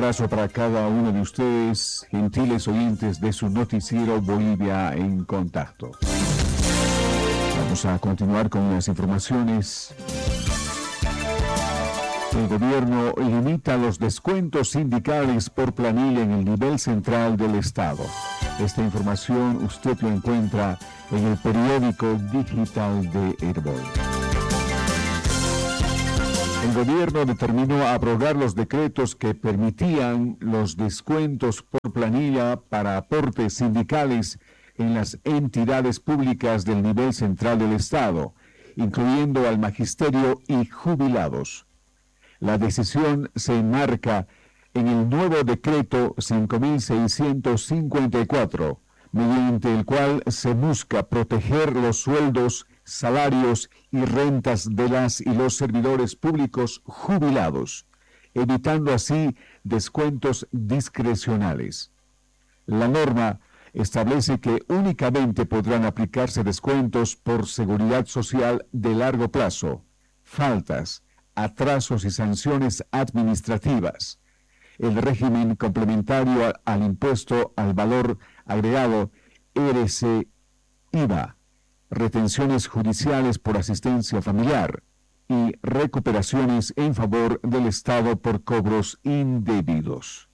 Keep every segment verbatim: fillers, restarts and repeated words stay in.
abrazo para cada uno de ustedes, gentiles oyentes de su noticiero Bolivia en Contacto. Vamos a continuar con las informaciones. El gobierno limita los descuentos sindicales por planilla en el nivel central del Estado. Esta información usted lo encuentra en el periódico digital de Herbol. El gobierno determinó abrogar los decretos que permitían los descuentos por planilla para aportes sindicales en las entidades públicas del nivel central del Estado, incluyendo al magisterio y jubilados. La decisión se enmarca en el nuevo decreto cinco mil seiscientos cincuenta y cuatro, mediante el cual se busca proteger los sueldos, salarios y rentas de las y los servidores públicos jubilados, evitando así descuentos discrecionales. La norma establece que únicamente podrán aplicarse descuentos por seguridad social de largo plazo, faltas, atrasos y sanciones administrativas. El régimen complementario al impuesto al valor agregado R C I V A, retenciones judiciales por asistencia familiar y recuperaciones en favor del Estado por cobros indebidos.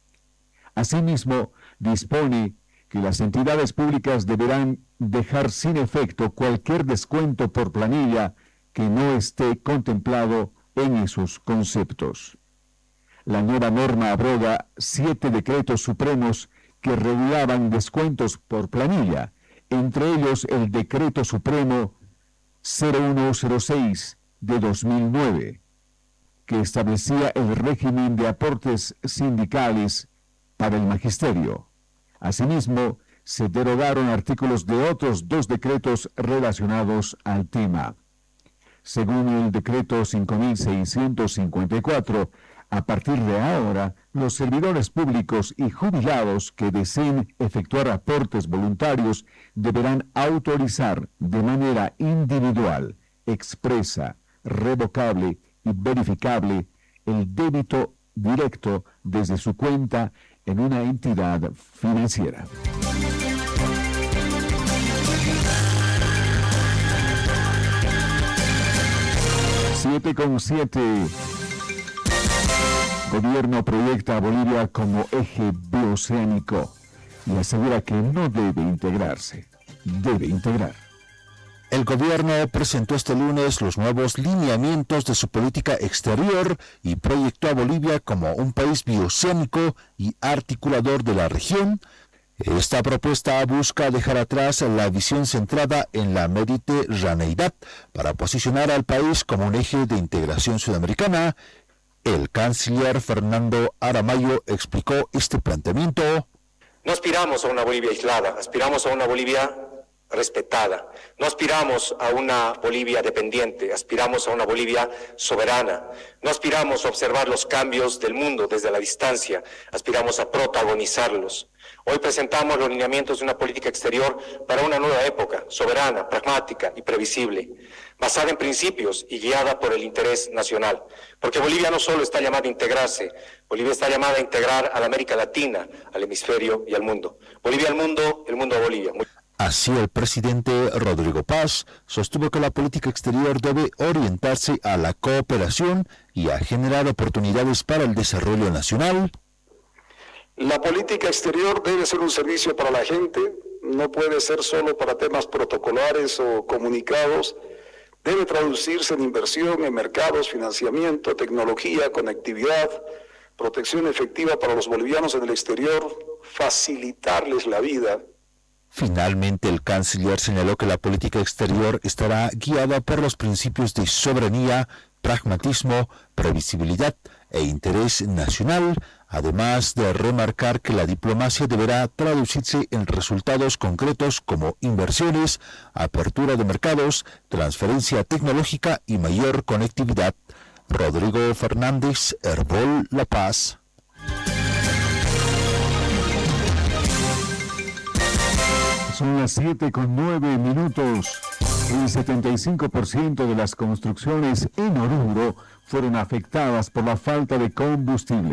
Asimismo, dispone que las entidades públicas deberán dejar sin efecto cualquier descuento por planilla que no esté contemplado en esos conceptos. La nueva norma abroga siete decretos supremos que regulaban descuentos por planilla, entre ellos el Decreto Supremo cero uno cero seis de dos mil nueve, que establecía el régimen de aportes sindicales para el magisterio. Asimismo, se derogaron artículos de otros dos decretos relacionados al tema. Según el Decreto cinco mil seiscientos cincuenta y cuatro, a partir de ahora, los servidores públicos y jubilados que deseen efectuar aportes voluntarios deberán autorizar de manera individual, expresa, revocable y verificable el débito directo desde su cuenta en una entidad financiera. siete con siete. Gobierno proyecta a Bolivia como eje bioceánico y asegura que no debe integrarse. Debe integrar. El gobierno presentó este lunes los nuevos lineamientos de su política exterior y proyectó a Bolivia como un país bioceánico y articulador de la región. Esta propuesta busca dejar atrás la visión centrada en la mediterraneidad para posicionar al país como un eje de integración sudamericana. El canciller Fernando Aramayo explicó este planteamiento. No aspiramos a una Bolivia aislada, aspiramos a una Bolivia respetada. No aspiramos a una Bolivia dependiente, aspiramos a una Bolivia soberana. No aspiramos a observar los cambios del mundo desde la distancia, aspiramos a protagonizarlos. Hoy presentamos los lineamientos de una política exterior para una nueva época, soberana, pragmática y previsible, basada en principios y guiada por el interés nacional. Porque Bolivia no solo está llamada a integrarse, Bolivia está llamada a integrar a la América Latina, al hemisferio y al mundo. Bolivia al mundo, el mundo a Bolivia. Así, el presidente Rodrigo Paz sostuvo que la política exterior debe orientarse a la cooperación y a generar oportunidades para el desarrollo nacional. La política exterior debe ser un servicio para la gente, no puede ser solo para temas protocolares o comunicados, debe traducirse en inversión en mercados, financiamiento, tecnología, conectividad, protección efectiva para los bolivianos en el exterior, facilitarles la vida. Finalmente, el canciller señaló que la política exterior estará guiada por los principios de soberanía, pragmatismo, previsibilidad e interés nacional, además de remarcar que la diplomacia deberá traducirse en resultados concretos como inversiones, apertura de mercados, transferencia tecnológica y mayor conectividad. Rodrigo Fernández, Herbol, La Paz. Son las siete con nueve minutos. El setenta y cinco por ciento de las construcciones en Oruro fueron afectadas por la falta de combustible. Y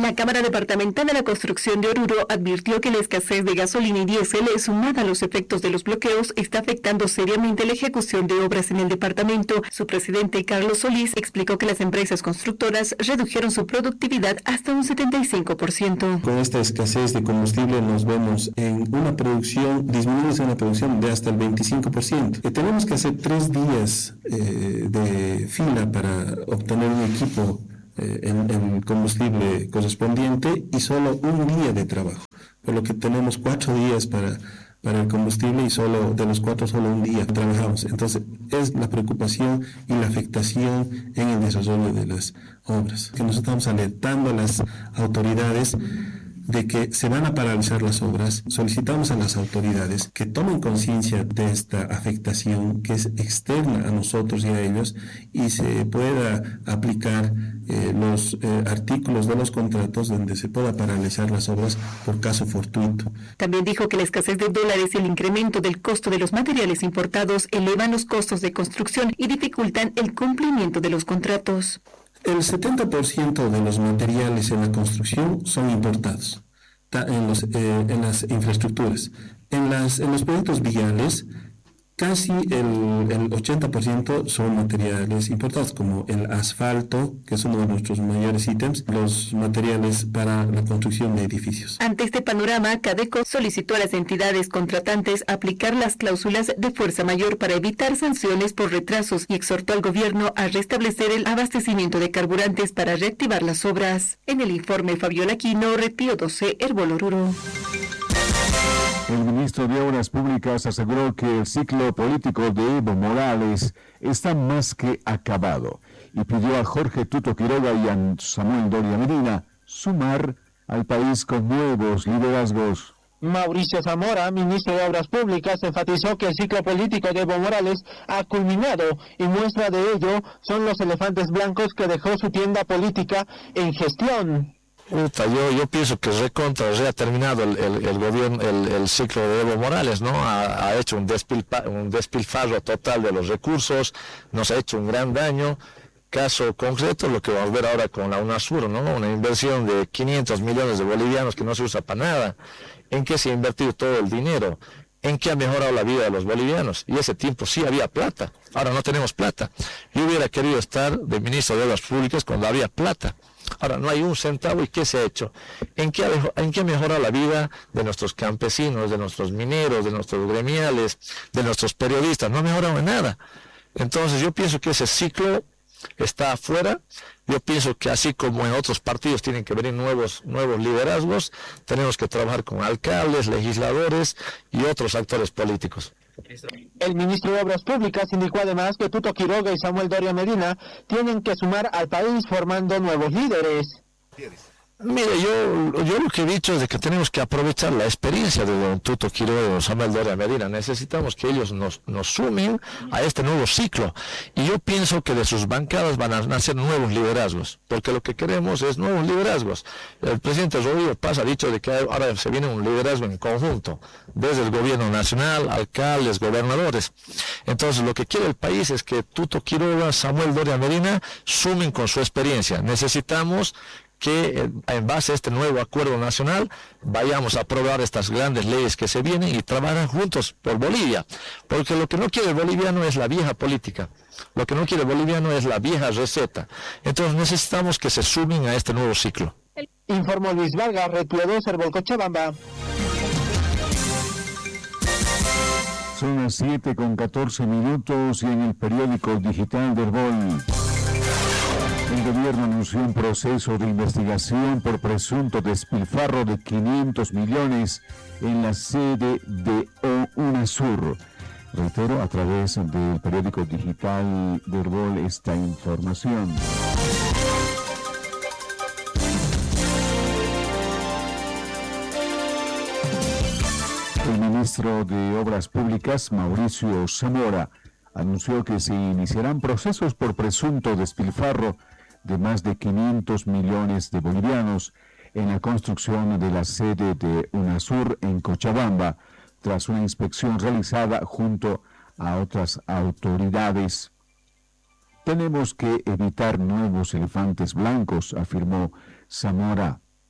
La Cámara Departamental de la Construcción de Oruro advirtió que la escasez de gasolina y diésel, sumada a los efectos de los bloqueos, está afectando seriamente la ejecución de obras en el departamento. Su presidente, Carlos Solís, explicó que las empresas constructoras redujeron su productividad hasta un setenta y cinco por ciento. Con esta escasez de combustible nos vemos en una producción, disminuye una producción de hasta el veinticinco por ciento. Eh, tenemos que hacer tres días eh, de fila para obtener un equipo En, en combustible correspondiente y solo un día de trabajo, por lo que tenemos cuatro días para, para el combustible y solo de los cuatro solo un día trabajamos. Entonces es la preocupación y la afectación en el desarrollo de las obras, que nosotros estamos alertando a las autoridades de que se van a paralizar las obras. Solicitamos a las autoridades que tomen conciencia de esta afectación que es externa a nosotros y a ellos y se pueda aplicar eh, los eh, artículos de los contratos donde se pueda paralizar las obras por caso fortuito. También dijo que la escasez de dólares y el incremento del costo de los materiales importados elevan los costos de construcción y dificultan el cumplimiento de los contratos. El setenta por ciento de los materiales en la construcción son importados en, los, eh, en las infraestructuras. En, las, en los proyectos viales, casi el, el ochenta por ciento son materiales importados, como el asfalto, que es uno de nuestros mayores ítems, los materiales para la construcción de edificios. Ante este panorama, Cadeco solicitó a las entidades contratantes aplicar las cláusulas de fuerza mayor para evitar sanciones por retrasos y exhortó al gobierno a restablecer el abastecimiento de carburantes para reactivar las obras. En el informe, Fabiola Quino, Red Pío doce, Herbol Oruro. El ministro de Obras Públicas aseguró que el ciclo político de Evo Morales está más que acabado y pidió a Jorge Tuto Quiroga y a Samuel Doria Medina sumar al país con nuevos liderazgos. Mauricio Zamora, ministro de Obras Públicas, enfatizó que el ciclo político de Evo Morales ha culminado y muestra de ello son los elefantes blancos que dejó su tienda política en gestión. Uta, yo, yo pienso que recontra, ya ha terminado el, el, el gobierno, el, el ciclo de Evo Morales, ¿no? Ha, ha hecho un, despilpa, un despilfarro total de los recursos, nos ha hecho un gran daño. Caso concreto, lo que vamos a ver ahora con la UNASUR, ¿no? Una inversión de quinientos millones de bolivianos que no se usa para nada. ¿En qué se ha invertido todo el dinero? ¿En qué ha mejorado la vida de los bolivianos? Y ese tiempo sí había plata, ahora no tenemos plata. Yo hubiera querido estar de ministro de Obras Públicas cuando había plata. Ahora no hay un centavo. ¿Y qué se ha hecho? ¿En qué, ha, ¿En qué mejora la vida de nuestros campesinos, de nuestros mineros, de nuestros gremiales, de nuestros periodistas? No ha mejorado en nada. Entonces yo pienso que ese ciclo está afuera. Yo pienso que así como en otros partidos tienen que venir nuevos, nuevos liderazgos, tenemos que trabajar con alcaldes, legisladores y otros actores políticos. El ministro de Obras Públicas indicó además que Tuto Quiroga y Samuel Doria Medina tienen que sumar al país formando nuevos líderes. Mire, yo, yo lo que he dicho es de que tenemos que aprovechar la experiencia de don Tuto Quiroga y don Samuel Doria Medina. Necesitamos que ellos nos, nos sumen a este nuevo ciclo. Y yo pienso que de sus bancadas van a nacer nuevos liderazgos, porque lo que queremos es nuevos liderazgos. El presidente Rodrigo Paz ha dicho de que ahora se viene un liderazgo en conjunto, desde el gobierno nacional, alcaldes, gobernadores. Entonces, lo que quiere el país es que Tuto Quiroga, Samuel Doria Medina sumen con su experiencia. Necesitamos que en base a este nuevo acuerdo nacional vayamos a aprobar estas grandes leyes que se vienen y trabajar juntos por Bolivia, porque lo que no quiere el boliviano es la vieja política, lo que no quiere el boliviano es la vieja receta. Entonces necesitamos que se sumen a este nuevo ciclo. Informó Luis Vargas, Red Pío doce, Herbol Cochabamba. Son las siete con catorce minutos y en el periódico digital de Herbol. El gobierno anunció un proceso de investigación por presunto despilfarro de quinientos millones en la sede de UNASUR. Reitero a través del periódico digital de Herbol esta información. El ministro de Obras Públicas, Mauricio Zamora, anunció que se iniciarán procesos por presunto despilfarro de más de quinientos millones de bolivianos en la construcción de la sede de UNASUR en Cochabamba, tras una inspección realizada junto a otras autoridades. Tenemos que evitar nuevos elefantes blancos, afirmó Zamora.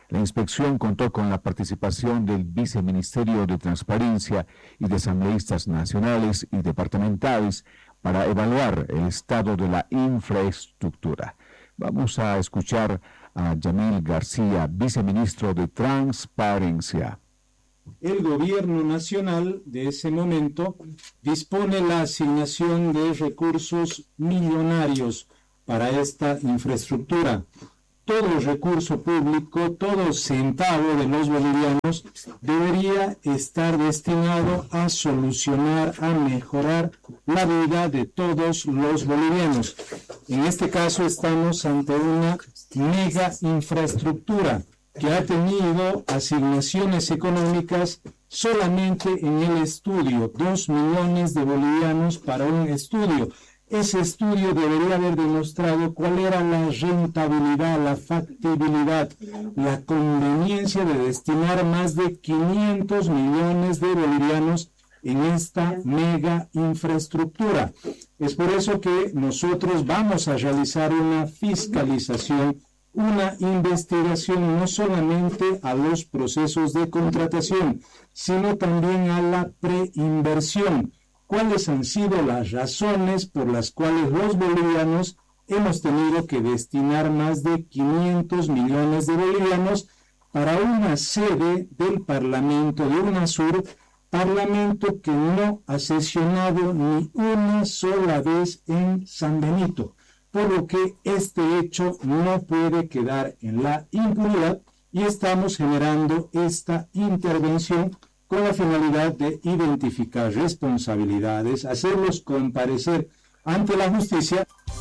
La inspección contó con la participación del Viceministerio de Transparencia y de asambleístas nacionales y departamentales para evaluar el estado de la infraestructura. Vamos a escuchar a Yamil García, viceministro de Transparencia. El gobierno nacional de ese momento dispone la asignación de recursos millonarios para esta infraestructura. Todo recurso público, todo centavo de los bolivianos debería estar destinado a solucionar, a mejorar la vida de todos los bolivianos. En este caso estamos ante una mega infraestructura que ha tenido asignaciones económicas solamente en el estudio, dos millones de bolivianos para un estudio. Ese estudio debería haber demostrado cuál era la rentabilidad, la factibilidad, la conveniencia de destinar más de quinientos millones de bolivianos en esta mega infraestructura. Es por eso que nosotros vamos a realizar una fiscalización, una investigación no solamente a los procesos de contratación, sino también a la preinversión. ¿Cuáles han sido las razones por las cuales los bolivianos hemos tenido que destinar más de quinientos millones de bolivianos para una sede del Parlamento de UNASUR, Parlamento que no ha sesionado ni una sola vez en San Benito? Por lo que este hecho no puede quedar en la impunidad y estamos generando esta intervención con la finalidad de identificar responsabilidades, hacerlos comparecer ante la justicia.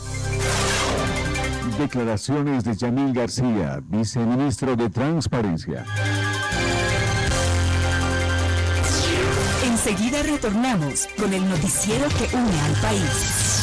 Declaraciones de Yamil García, viceministro de Transparencia. Enseguida retornamos con el noticiero que une al país.